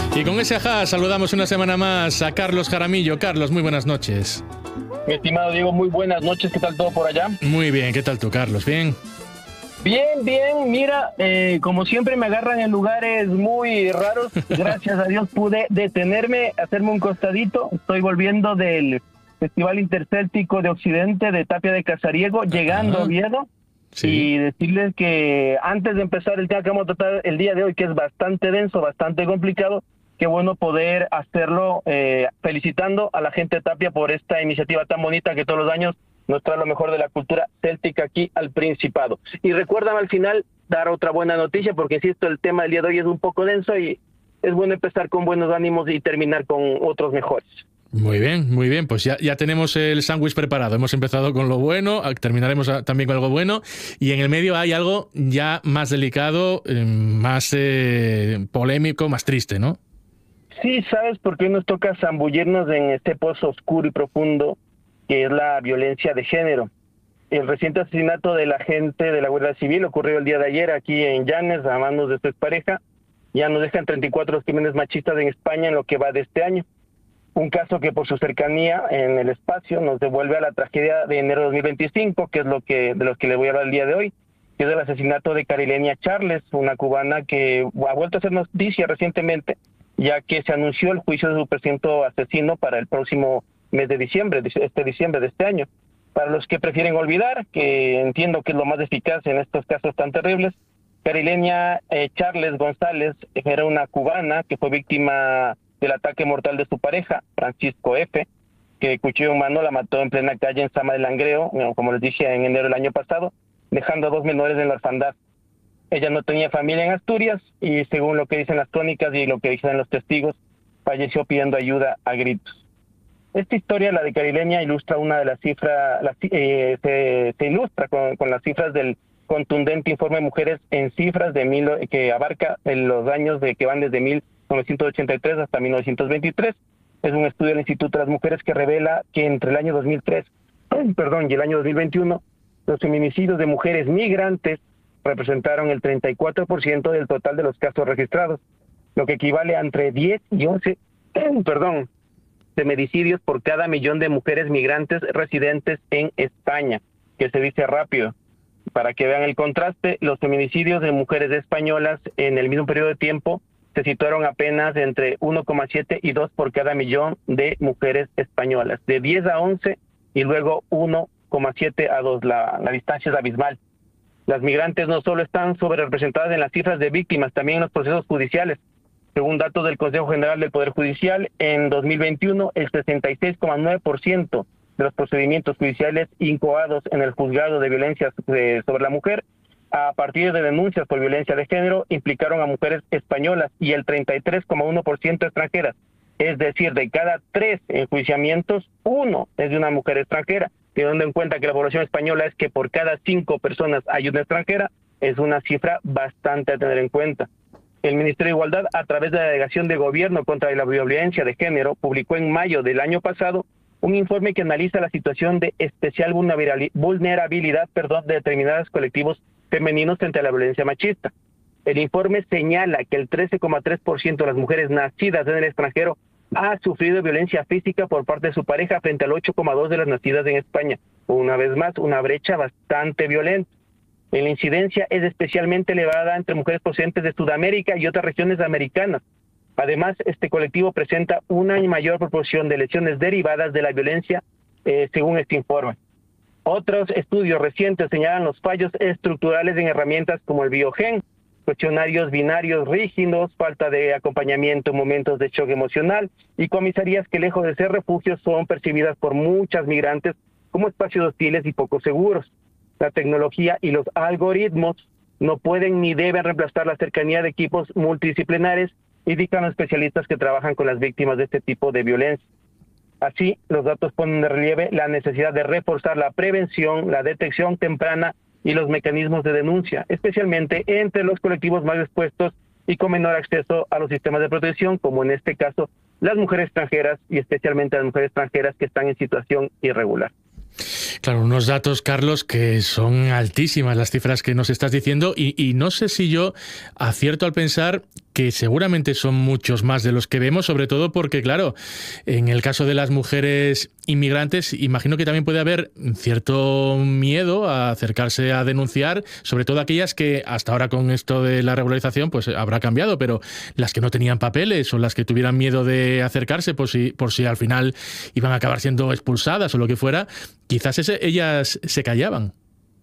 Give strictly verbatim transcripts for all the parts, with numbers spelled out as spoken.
Y con ese ajá saludamos una semana más a Carlos Jaramillo. Carlos, muy buenas noches. Mi estimado Diego, muy buenas noches. ¿Qué tal todo por allá? Muy bien, ¿qué tal tú, Carlos? ¿Bien? Bien, bien. Mira, eh, como siempre me agarran en lugares muy raros. Gracias a Dios pude detenerme, hacerme un costadito. Estoy volviendo del Festival Intercéltico de Occidente de Tapia de Casariego, llegando a Oviedo. Sí. Y decirles que antes de empezar el tema que vamos a tratar el día de hoy, que es bastante denso, bastante complicado, qué bueno poder hacerlo eh, felicitando a la gente de Tapia por esta iniciativa tan bonita que todos los años nos trae lo mejor de la cultura céltica aquí al Principado. Y recuérdame al final dar otra buena noticia, porque insisto, el tema del día de hoy es un poco denso y es bueno empezar con buenos ánimos y terminar con otros mejores. Muy bien, muy bien. Pues ya, ya tenemos el sándwich preparado. Hemos empezado con lo bueno, terminaremos también con algo bueno. Y en el medio hay algo ya más delicado, más eh, polémico, más triste, ¿no? Sí, ¿sabes por qué nos toca zambullirnos en este pozo oscuro y profundo que es la violencia de género? El reciente asesinato del agente de la Guardia Civil ocurrió el día de ayer aquí en Llanes a manos de su expareja. Ya nos dejan treinta y cuatro crímenes machistas en España en lo que va de este año. Un caso que por su cercanía en el espacio nos devuelve a la tragedia de enero de dos mil veinticinco, que es lo que de los que le voy a hablar el día de hoy, que es el asesinato de Carilenia Charles, una cubana que ha vuelto a hacer noticia recientemente, ya que se anunció el juicio de su presunto asesino para el próximo mes de diciembre, este diciembre de este año. Para los que prefieren olvidar, que entiendo que es lo más eficaz en estos casos tan terribles, Carilenia eh, Charles González era una cubana que fue víctima del ataque mortal de su pareja, Francisco F., que cuchillo en mano la mató en plena calle en Sama del Langreo, como les dije, en enero del año pasado, dejando a dos menores en la orfandad. Ella no tenía familia en Asturias y, según lo que dicen las crónicas y lo que dicen los testigos, falleció pidiendo ayuda a gritos. Esta historia, la de Carilenia, ilustra una de las cifras, la, eh, se, se ilustra con, con las cifras del contundente informe de Mujeres en Cifras de mil, que abarca los años de que van desde mil novecientos ochenta y tres hasta mil novecientos veintitrés. Es un estudio del Instituto de las Mujeres que revela que entre el año dos mil tres perdón, y el año dos mil veintiuno, los feminicidios de mujeres migrantes representaron el treinta y cuatro por ciento del total de los casos registrados, lo que equivale a entre diez y once perdón, feminicidios por cada millón de mujeres migrantes residentes en España, que se dice rápido. Para que vean el contraste, los feminicidios de mujeres españolas en el mismo periodo de tiempo se situaron apenas entre uno coma siete y dos por cada millón de mujeres españolas, de diez a once y luego uno coma siete a dos, la, la distancia es abismal. Las migrantes no solo están sobrerepresentadas en las cifras de víctimas, también en los procesos judiciales. Según datos del Consejo General del Poder Judicial, en dos mil veintiuno el sesenta y seis coma nueve por ciento de los procedimientos judiciales incoados en el juzgado de violencia sobre la mujer a partir de denuncias por violencia de género implicaron a mujeres españolas y el treinta y tres coma uno por ciento extranjeras. Es decir, de cada tres enjuiciamientos, uno es de una mujer extranjera. Teniendo en cuenta que la población española es que por cada cinco personas hay una extranjera, es una cifra bastante a tener en cuenta. El Ministerio de Igualdad, a través de la Delegación de Gobierno contra la Violencia de Género, publicó en mayo del año pasado un informe que analiza la situación de especial vulnerabilidad perdón, de determinados colectivos femeninos frente a la violencia machista. El informe señala que el trece coma tres por ciento de las mujeres nacidas en el extranjero ha sufrido violencia física por parte de su pareja frente al ocho coma dos por ciento de las nacidas en España. Una vez más, una brecha bastante violenta. La incidencia es especialmente elevada entre mujeres procedentes de Sudamérica y otras regiones americanas. Además, este colectivo presenta una mayor proporción de lesiones derivadas de la violencia, eh, según este informe. Otros estudios recientes señalan los fallos estructurales en herramientas como el Biogen, cuestionarios binarios rígidos, falta de acompañamiento en momentos de choque emocional y comisarías que, lejos de ser refugios, son percibidas por muchas migrantes como espacios hostiles y poco seguros. La tecnología y los algoritmos no pueden ni deben reemplazar la cercanía de equipos multidisciplinares, indican los especialistas que trabajan con las víctimas de este tipo de violencia. Así, los datos ponen de relieve la necesidad de reforzar la prevención, la detección temprana y los mecanismos de denuncia, especialmente entre los colectivos más expuestos y con menor acceso a los sistemas de protección, como en este caso las mujeres extranjeras y especialmente las mujeres extranjeras que están en situación irregular. Claro, unos datos, Carlos, que son altísimas las cifras que nos estás diciendo y, y no sé si yo acierto al pensar que que seguramente son muchos más de los que vemos, sobre todo porque, claro, en el caso de las mujeres inmigrantes, imagino que también puede haber cierto miedo a acercarse a denunciar, sobre todo aquellas que hasta ahora con esto de la regularización pues habrá cambiado, pero las que no tenían papeles o las que tuvieran miedo de acercarse por si, por si al final iban a acabar siendo expulsadas o lo que fuera, quizás ese, ellas se callaban.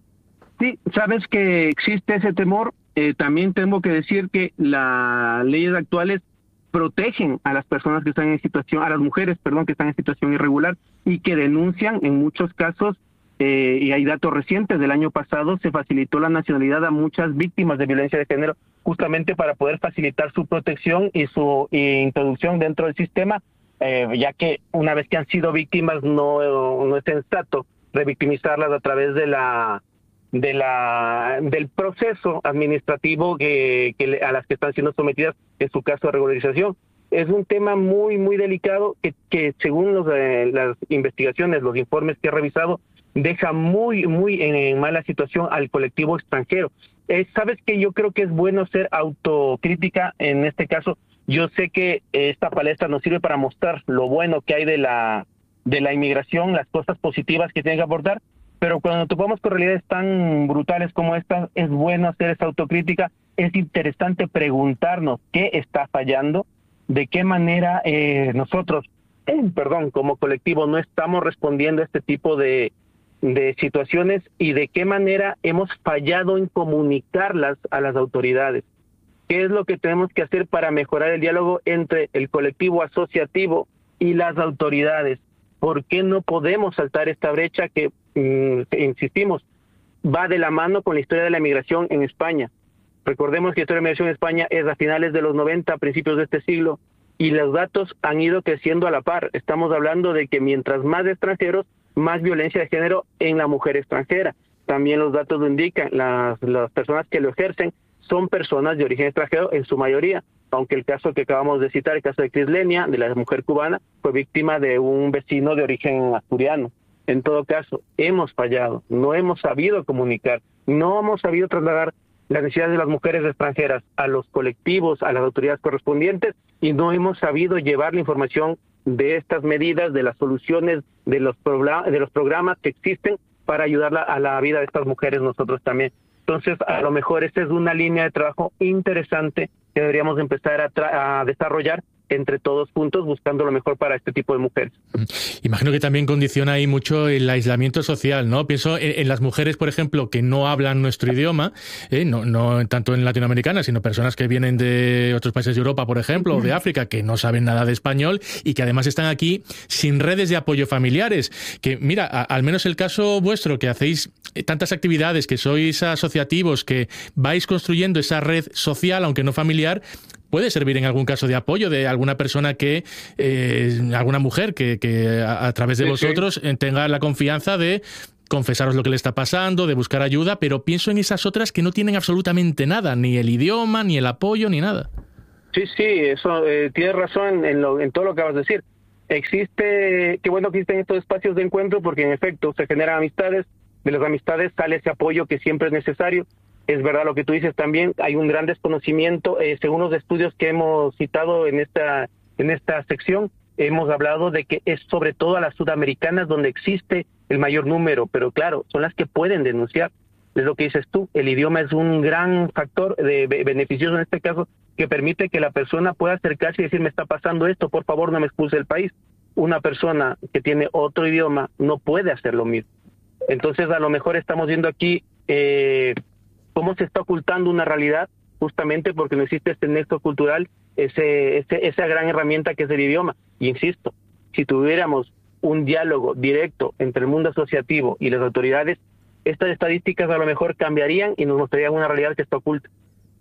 Sí, sabes que existe ese temor. Eh, también tengo que decir que las leyes actuales protegen a las personas que están en situación, a las mujeres, perdón, que están en situación irregular y que denuncian en muchos casos, eh, y hay datos recientes del año pasado, se facilitó la nacionalidad a muchas víctimas de violencia de género justamente para poder facilitar su protección y su y introducción dentro del sistema, eh, ya que una vez que han sido víctimas no, no es sensato revictimizarlas a través de la de la del proceso administrativo que, que a las que están siendo sometidas en su caso de regularización. Es un tema muy muy delicado que, que según los, eh, las investigaciones, los informes que he revisado, deja muy muy en, en mala situación al colectivo extranjero. Eh, Sabes que yo creo que es bueno ser autocrítica en este caso. Yo sé que esta palestra nos sirve para mostrar lo bueno que hay de la de la inmigración, las cosas positivas que tiene que aportar, pero cuando nos topamos con realidades tan brutales como estas, es bueno hacer esa autocrítica. Es interesante preguntarnos qué está fallando, de qué manera eh, nosotros, eh, perdón, como colectivo no estamos respondiendo a este tipo de, de situaciones y de qué manera hemos fallado en comunicarlas a las autoridades. ¿Qué es lo que tenemos que hacer para mejorar el diálogo entre el colectivo asociativo y las autoridades? ¿Por qué no podemos saltar esta brecha que, mm, insistimos, va de la mano con la historia de la migración en España? Recordemos que la historia de la migración en España es a finales de los noventa, a principios de este siglo, y los datos han ido creciendo a la par. Estamos hablando de que mientras más extranjeros, más violencia de género en la mujer extranjera. También los datos lo indican, las, las personas que lo ejercen son personas de origen extranjero en su mayoría, aunque el caso que acabamos de citar, el caso de Cris Lenia, de la mujer cubana, fue víctima de un vecino de origen asturiano. En todo caso, hemos fallado, no hemos sabido comunicar, no hemos sabido trasladar las necesidades de las mujeres extranjeras a los colectivos, a las autoridades correspondientes, y no hemos sabido llevar la información de estas medidas, de las soluciones, de los, de los programas que existen para ayudar a la vida de estas mujeres nosotros también. Entonces, a lo mejor esta es una línea de trabajo interesante que deberíamos empezar a, a desarrollar entre todos juntos, buscando lo mejor para este tipo de mujeres. Imagino que también condiciona ahí mucho el aislamiento social, ¿no? Pienso en, en las mujeres, por ejemplo, que no hablan nuestro idioma, ¿eh? no, no tanto en latinoamericana, sino personas que vienen de otros países de Europa, por ejemplo, o de África, que no saben nada de español y que además están aquí sin redes de apoyo familiares. Que, mira, a, al menos el caso vuestro, que hacéis tantas actividades, que sois asociativos, que vais construyendo esa red social, aunque no familiar, puede servir en algún caso de apoyo de alguna persona que, eh, alguna mujer que, que a, a través de sí, vosotros sí. tenga la confianza de confesaros lo que le está pasando, de buscar ayuda, pero pienso en esas otras que no tienen absolutamente nada, ni el idioma, ni el apoyo, ni nada. Sí, sí, eso eh, tienes razón en, lo, en todo lo que acabas de decir. Existe, qué bueno que existen estos espacios de encuentro porque en efecto se generan amistades, de las amistades sale ese apoyo que siempre es necesario. Es verdad lo que tú dices también, hay un gran desconocimiento, eh, según los estudios que hemos citado en esta en esta sección, hemos hablado de que es sobre todo a las sudamericanas donde existe el mayor número, pero claro, son las que pueden denunciar. Es lo que dices tú, el idioma es un gran factor de beneficioso en este caso, que permite que la persona pueda acercarse y decir, me está pasando esto, por favor no me expulse del país. Una persona que tiene otro idioma no puede hacer lo mismo. Entonces a lo mejor estamos viendo aquí eh, cómo se está ocultando una realidad, justamente porque no existe este nexo cultural, ese, ese, esa gran herramienta que es el idioma. Y insisto, si tuviéramos un diálogo directo entre el mundo asociativo y las autoridades, estas estadísticas a lo mejor cambiarían y nos mostrarían una realidad que está oculta.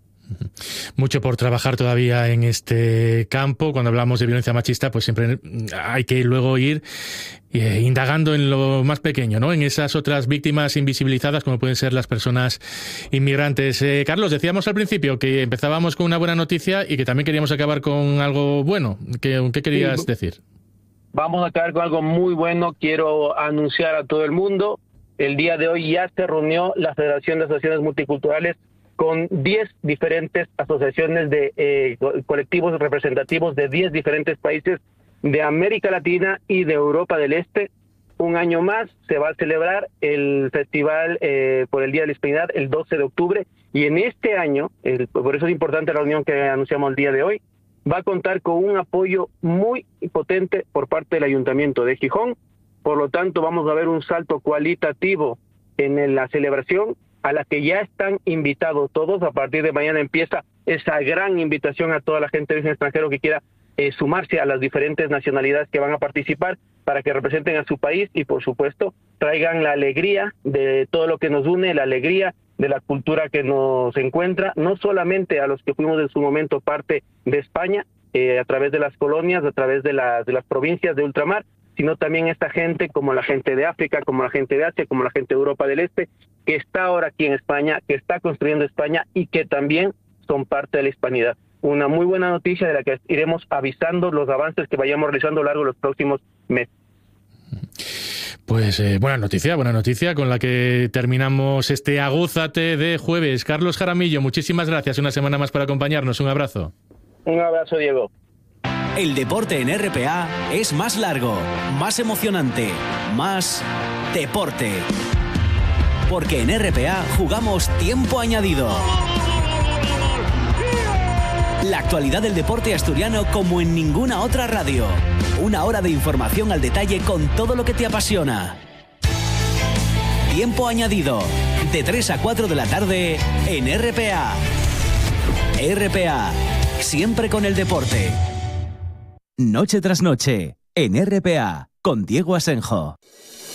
Mucho por trabajar todavía en este campo. Cuando hablamos de violencia machista, pues siempre hay que luego ir eh, indagando en lo más pequeño, ¿no? En esas otras víctimas invisibilizadas, como pueden ser las personas inmigrantes. Eh, Carlos, decíamos al principio que empezábamos con una buena noticia y que también queríamos acabar con algo bueno. ¿Qué, qué querías sí, decir? Vamos a acabar con algo muy bueno. Quiero anunciar a todo el mundo, el día de hoy ya se reunió la Federación de Asociaciones Multiculturales con diez diferentes asociaciones de eh, colectivos representativos de diez diferentes países de América Latina y de Europa del Este. Un año más se va a celebrar el festival eh, por el Día de la Hispanidad el doce de octubre, y en este año, el, por eso es importante la reunión que anunciamos el día de hoy, va a contar con un apoyo muy potente por parte del Ayuntamiento de Gijón. Por lo tanto, vamos a ver un salto cualitativo en la celebración, a la que ya están invitados todos. A partir de mañana empieza esa gran invitación a toda la gente de origen extranjero que quiera eh, sumarse a las diferentes nacionalidades que van a participar, para que representen a su país y, por supuesto, traigan la alegría de todo lo que nos une, la alegría de la cultura que nos encuentra, no solamente a los que fuimos en su momento parte de España, eh, a través de las colonias, a través de, la, de las provincias de ultramar, sino también esta gente, como la gente de África, como la gente de Asia, como la gente de Europa del Este, que está ahora aquí en España, que está construyendo España y que también son parte de la hispanidad. Una muy buena noticia de la que iremos avisando los avances que vayamos realizando a lo largo de los próximos meses. Pues eh, buena noticia, buena noticia con la que terminamos este Agúzate de jueves. Carlos Jaramillo, muchísimas gracias una semana más por acompañarnos. Un abrazo. Un abrazo, Diego. El deporte en R P A es más largo, más emocionante, más deporte. Porque en R P A jugamos tiempo añadido. La actualidad del deporte asturiano como en ninguna otra radio. Una hora de información al detalle con todo lo que te apasiona. Tiempo añadido, de tres a cuatro de la tarde en R P A. R P A, siempre con el deporte. Noche tras noche, en R P A, con Diego Asenjo.